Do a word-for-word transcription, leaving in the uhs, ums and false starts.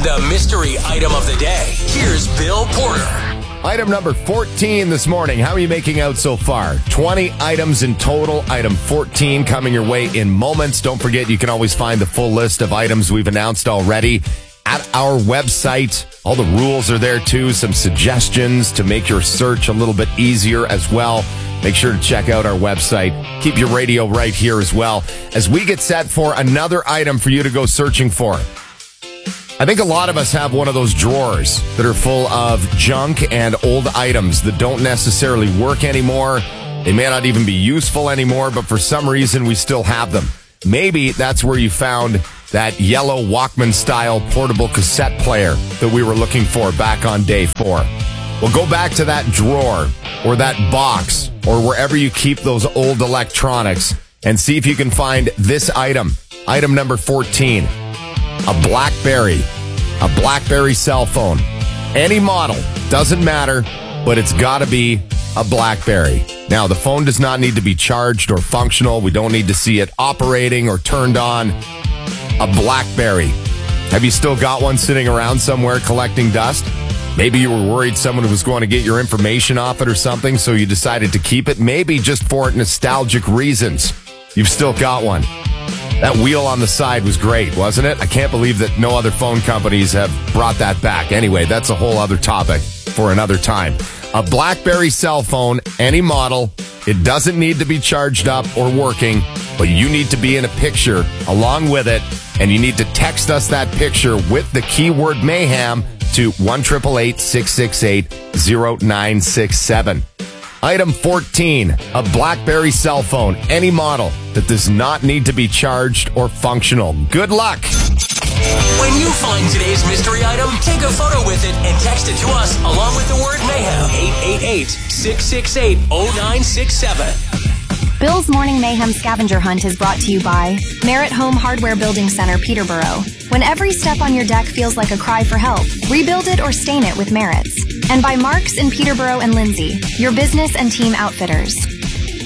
The mystery item of the day. Here's Bill Porter. Item number fourteen this morning. How are you making out so far? twenty items in total. Item fourteen coming your way in moments. Don't forget, you can always find the full list of items we've announced already at our website. All the rules are there too. Some suggestions to make your search a little bit easier as well. Make sure to check out our website. Keep your radio right here as well as we get set for another item for you to go searching for. I think a lot of us have one of those drawers that are full of junk and old items that don't necessarily work anymore. They may not even be useful anymore, but for some reason we still have them. Maybe that's where you found that yellow Walkman-style portable cassette player that we were looking for back on day four. Well, go back to that drawer or that box or wherever you keep those old electronics and see if you can find this item. Item number fourteen. A BlackBerry. A BlackBerry cell phone. Any model. Doesn't matter, but it's got to be a BlackBerry. Now, the phone does not need to be charged or functional. We don't need to see it operating or turned on. A BlackBerry. Have you still got one sitting around somewhere collecting dust? Maybe you were worried someone was going to get your information off it or something, so you decided to keep it. Maybe just for nostalgic reasons. You've still got one. That wheel on the side was great, wasn't it? I can't believe that no other phone companies have brought that back. Anyway, that's a whole other topic for another time. A BlackBerry cell phone, any model. It doesn't need to be charged up or working, but you need to be in a picture along with it, and you need to text us that picture with the keyword mayhem to one eight eight eight, six six eight, zero nine six seven. Item fourteen, a BlackBerry cell phone, any model that does not need to be charged or functional. Good luck. When you find today's mystery item, take a photo with it and text it to us along with the word mayhem. eight eight eight, six six eight, zero nine six seven. Bill's Morning Mayhem Scavenger Hunt is brought to you by Merritt Home Hardware Building Center, Peterborough. When every step on your deck feels like a cry for help, rebuild it or stain it with Merritt's. And by Marks in Peterborough and Lindsay, your business and team outfitters.